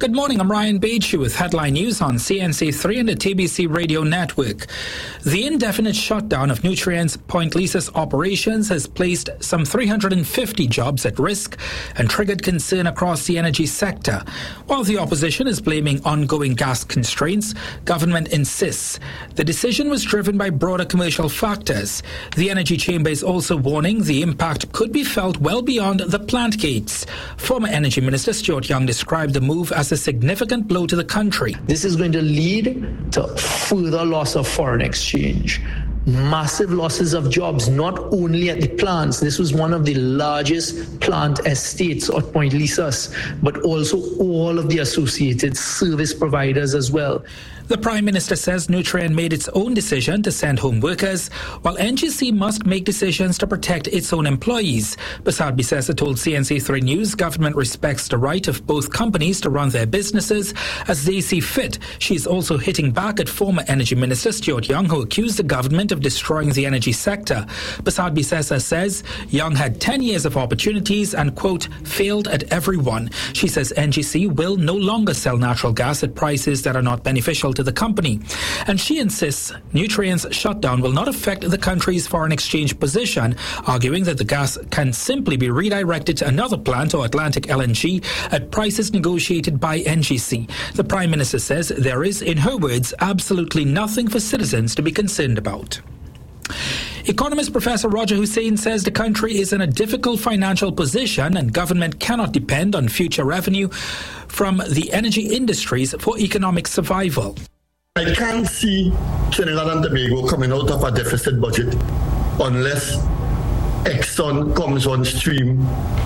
Good morning, I'm Ryan Beachy with headline news on CNC3 and the TBC Radio Network. The indefinite shutdown of Nutrien's Point Lisa's operations has placed some 350 jobs at risk and triggered concern across the energy sector. While the opposition is blaming ongoing gas constraints, government insists the decision was driven by broader commercial factors. The Energy Chamber is also warning the impact could be felt well beyond the plant gates. Former Energy Minister Stuart Young described the move as a significant blow to the country. This is going to lead to further loss of foreign exchange, massive losses of jobs, not only at the plants. This was one of the largest plant estates at Point Lisas, but also all of the associated service providers as well. The Prime Minister says Nutrien made its own decision to send home workers, while NGC must make decisions to protect its own employees. Basad Bisesa told CNC3 News government respects the right of both companies to run their businesses as they see fit. She's also hitting back at former Energy Minister Stuart Young, who accused the government of destroying the energy sector. Basad Bisesa says Young had 10 years of opportunities and, quote, failed at every one. She says NGC will no longer sell natural gas at prices that are not beneficial to the company. And she insists Nutrien's shutdown will not affect the country's foreign exchange position, arguing that the gas can simply be redirected to another plant or Atlantic LNG at prices negotiated by NGC. The Prime Minister says there is, in her words, absolutely nothing for citizens to be concerned about. Economist Professor Roger Hussein says the country is in a difficult financial position and government cannot depend on future revenue from the energy industries for economic survival. I can't see Trinidad and Tobago coming out of a deficit budget unless Exxon comes on stream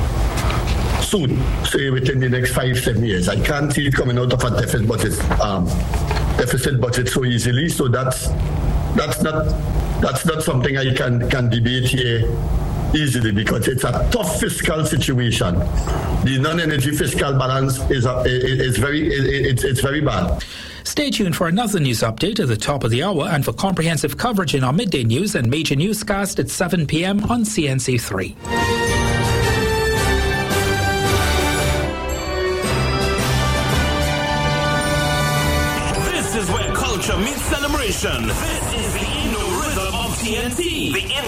soon, say within the next 5-7 years. I can't see it coming out of a deficit budget so easily. So that's not something I can debate here easily, because it's a tough fiscal situation. The non-energy fiscal balance is very bad. Stay tuned for another news update at the top of the hour and for comprehensive coverage in our midday news and major newscast at 7 p.m. on CNC3. This is where culture meets celebration. This is the Indo Rhythm of TNT.